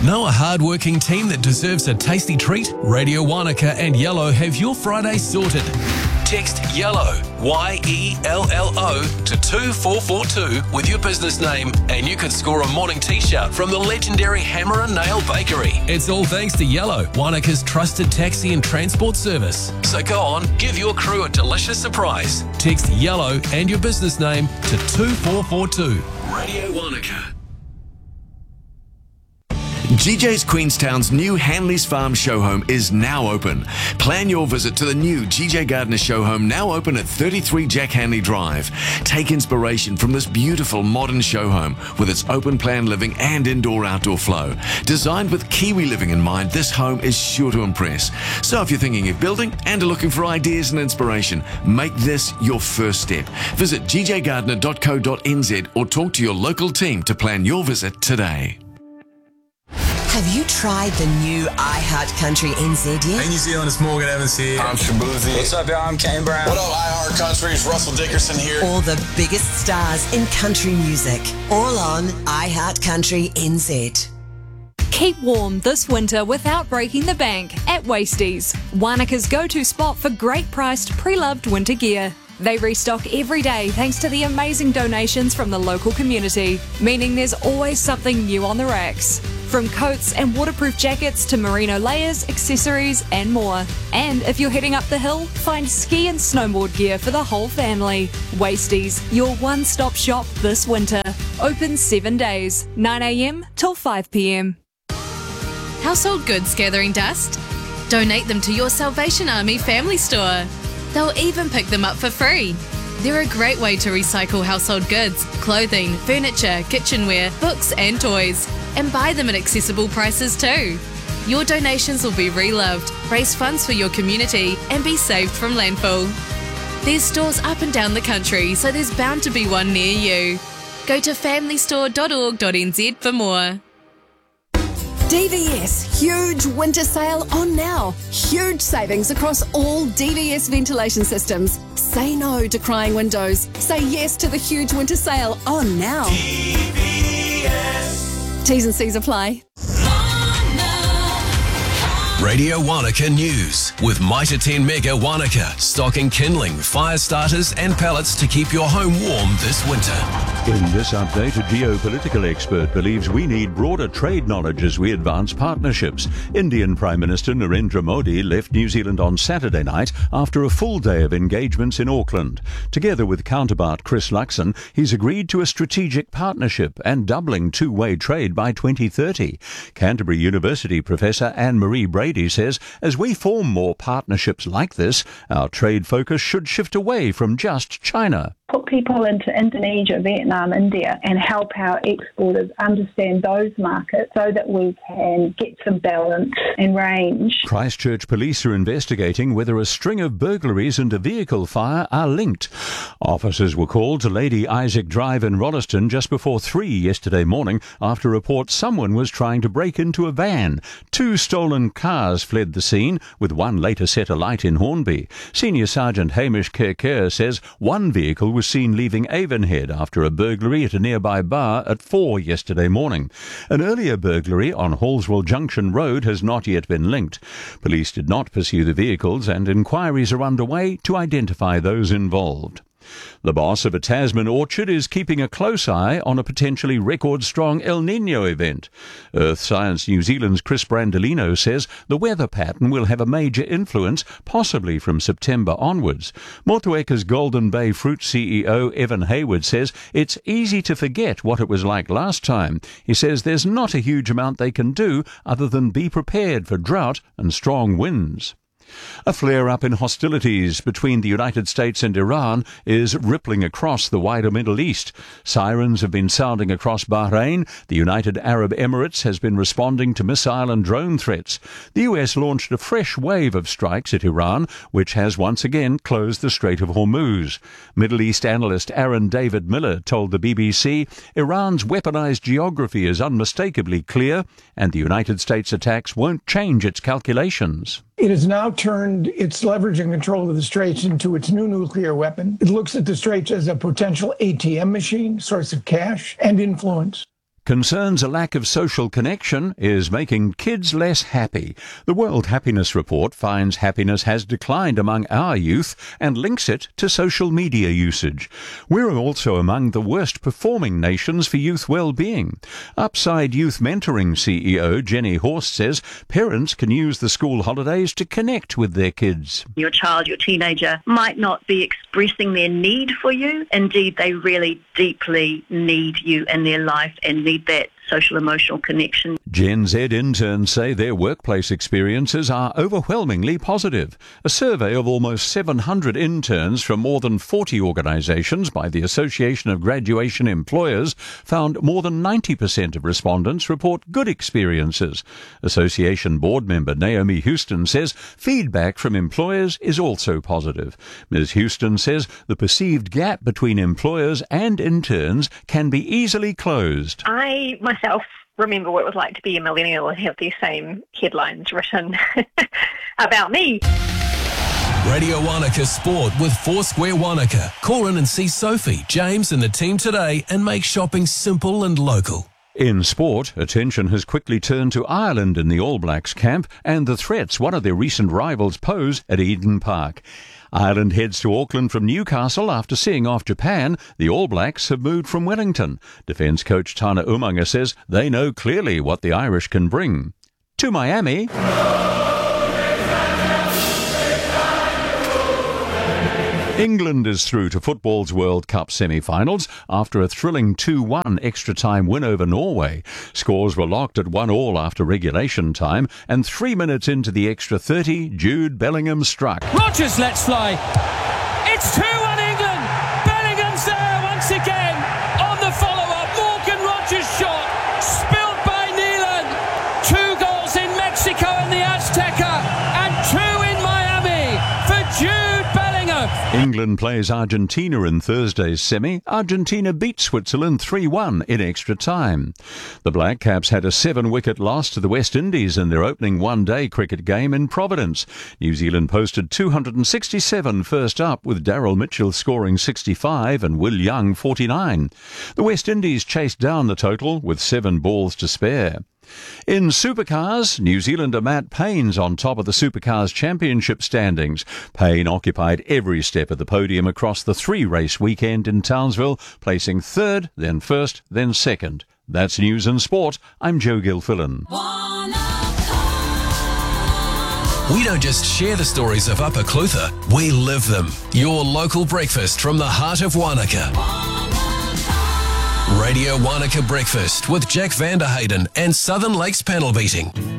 Know a hard-working team that deserves a tasty treat? Radio Wanaka and Yellow have your Friday sorted. Text YELLOW, YELLO, to 2442 with your business name and you could score a morning t-shirt from the legendary Hammer and Nail Bakery. It's all thanks to Yellow, Wanaka's trusted taxi and transport service. So go on, give your crew a delicious surprise. Text YELLOW and your business name to 2442. Radio Wanaka. GJ's Queenstown's new Hanley's Farm show home is now open. Plan your visit to the new GJ Gardner show home, now open at 33 Jack Hanley Drive. Take inspiration from this beautiful modern show home with its open plan living and indoor-outdoor flow. Designed with Kiwi living in mind, this home is sure to impress. So if you're thinking of building and are looking for ideas and inspiration, make this your first step. Visit gjgardner.co.nz or talk to your local team to plan your visit today. Have you tried the new iHeart Country NZ yet? Hey New Zealand, it's Morgan Evans here. I'm Shabuzi. What's up, y'all? I'm Kane Brown. What up, iHeart Country? It's Russell Dickerson here. All the biggest stars in country music, all on iHeart Country NZ. Keep warm this winter without breaking the bank at Wasties, Wanaka's go-to spot for great priced pre-loved winter gear. They restock every day thanks to the amazing donations from the local community, meaning there's always something new on the racks. From coats and waterproof jackets to merino layers, accessories and more. And if you're heading up the hill, find ski and snowboard gear for the whole family. Wasties, your one-stop shop this winter. Open 7 days, 9 a.m. till 5 p.m. Household goods gathering dust? Donate them to your Salvation Army family store. They'll even pick them up for free. They're a great way to recycle household goods, clothing, furniture, kitchenware, books and toys, and buy them at accessible prices too. Your donations will be reloved, raise funds for your community and be saved from landfill. There's stores up and down the country, so there's bound to be one near you. Go to familystore.org.nz for more. DVS, huge winter sale on now. Huge savings across all DVS ventilation systems. Say no to crying windows. Say yes to the huge winter sale on now. DVS. T's and C's apply. Radio Wanaka News with Mitre 10 Mega Wanaka, stocking kindling, fire starters and pellets to keep your home warm this winter. In this update, a geopolitical expert believes we need broader trade knowledge as we advance partnerships. Indian Prime Minister Narendra Modi left New Zealand on Saturday night after a full day of engagements in Auckland. Together with counterpart Chris Luxon, he's agreed to a strategic partnership and doubling two-way trade by 2030. Canterbury University professor Anne-Marie Brady says, as we form more partnerships like this, our trade focus should shift away from just China. Put people into Indonesia, Vietnam, India and help our exporters understand those markets so that we can get some balance and range. Christchurch police are investigating whether a string of burglaries and a vehicle fire are linked. Officers were called to Lady Isaac Drive in Rolleston just before 3 yesterday morning after reports someone was trying to break into a van. 2 stolen cars fled the scene, with one later set alight in Hornby. Senior Sergeant Hamish Kerker says one vehicle was seen leaving Avonhead after a burglary at a nearby bar at 4 yesterday morning. An earlier burglary on Hallswell Junction Road has not yet been linked. Police did not pursue the vehicles and inquiries are underway to identify those involved. The boss of a Tasman orchard is keeping a close eye on a potentially record-strong El Niño event. Earth Science New Zealand's Chris Brandolino says the weather pattern will have a major influence, possibly from September onwards. Motueka's Golden Bay Fruit CEO Evan Hayward says it's easy to forget what it was like last time. He says there's not a huge amount they can do other than be prepared for drought and strong winds. A flare-up in hostilities between the United States and Iran is rippling across the wider Middle East. Sirens have been sounding across Bahrain. The United Arab Emirates has been responding to missile and drone threats. The US launched a fresh wave of strikes at Iran, which has once again closed the Strait of Hormuz. Middle East analyst Aaron David Miller told the BBC Iran's weaponized geography is unmistakably clear, and the United States attacks won't change its calculations. It has now turned its leverage and control of the Straits into its new nuclear weapon. It looks at the Straits as a potential ATM machine, source of cash and influence. Concerns a lack of social connection is making kids less happy. The World Happiness Report finds happiness has declined among our youth and links it to social media usage. We're also among the worst performing nations for youth well-being. Upside Youth Mentoring CEO Jenny Horst says parents can use the school holidays to connect with their kids. Your child, your teenager, might not be expressing their need for you. Indeed, they really deeply need you in their life and need that social emotional connection. Gen Z interns say their workplace experiences are overwhelmingly positive. A survey of almost 700 interns from more than 40 organisations by the Association of Graduation Employers found more than 90% of respondents report good experiences. Association board member Naomi Houston says feedback from employers is also positive. Ms. Houston says the perceived gap between employers and interns can be easily closed. I myself remember what it was like to be a millennial and have these same headlines written about me. Radio Wanaka Sport with Foursquare Wanaka. Call in and see Sophie, James and the team today and make shopping simple and local. In sport, attention has quickly turned to Ireland in the All Blacks camp and the threats one of their recent rivals pose at Eden Park. Ireland heads to Auckland from Newcastle after seeing off Japan. The All Blacks have moved from Wellington. Defence coach Tana Umaga says they know clearly what the Irish can bring. To Miami. England is through to football's World Cup semi-finals after a thrilling 2-1 extra-time win over Norway. Scores were locked at 1-1 after regulation time, and 3 minutes into the extra 30, Jude Bellingham struck. Rodgers lets fly. It's 2-1 England. Bellingham's there once again on the follow-up. Morgan Rodgers' shot spilled by Neelan. 2 goals in Mexico and the Azteca, and 2 in Miami for Jude Bellingham. England plays Argentina in Thursday's semi. Argentina beat Switzerland 3-1 in extra time. The Black Caps had a 7-wicket loss to the West Indies in their opening one-day cricket game in Providence. New Zealand posted 267 first up, with Daryl Mitchell scoring 65 and Will Young 49. The West Indies chased down the total with 7 balls to spare. In supercars, New Zealander Matt Payne's on top of the Supercars Championship standings. Payne occupied every step of the podium across the 3-race weekend in Townsville, placing 3rd, then 1st, then 2nd. That's News and Sport. I'm Joe Gilfillan. We don't just share the stories of Upper Clutha, we live them. Your local breakfast from the heart of Wanaka. Radio Wanaka Breakfast with Jack Vanderhayden and Southern Lakes Panel Beating.